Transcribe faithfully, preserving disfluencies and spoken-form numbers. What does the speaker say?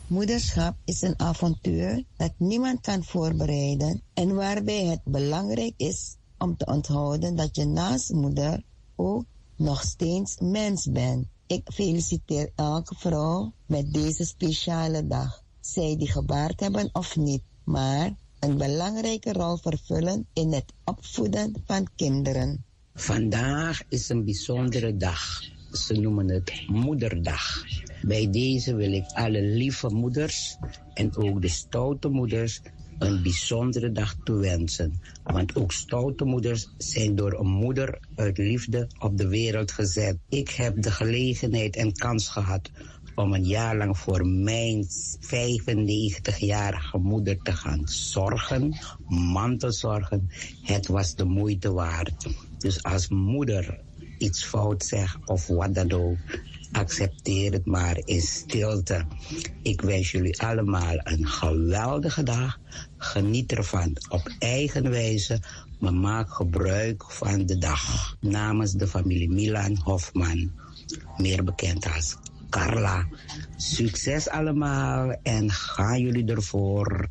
Moederschap is een avontuur dat niemand kan voorbereiden en waarbij het belangrijk is om te onthouden dat je naast moeder ook nog steeds mens bent. Ik feliciteer elke vrouw met deze speciale dag. Zij die gebaard hebben of niet, maar een belangrijke rol vervullen in het opvoeden van kinderen. Vandaag is een bijzondere dag. Ze noemen het Moederdag. Bij deze wil ik alle lieve moeders en ook de stoute moeders een bijzondere dag toewensen. Want ook stoute moeders zijn door een moeder uit liefde op de wereld gezet. Ik heb de gelegenheid en kans gehad om een jaar lang voor mijn vijfennegentigjarige moeder te gaan zorgen, mantelzorgen. Het was de moeite waard. Dus als moeder iets fout zegt of wat dan ook, accepteer het maar in stilte. Ik wens jullie allemaal een geweldige dag. Geniet ervan op eigen wijze, maar maak gebruik van de dag. Namens de familie Milan Hofman, meer bekend als Carla. Succes allemaal en gaan jullie ervoor.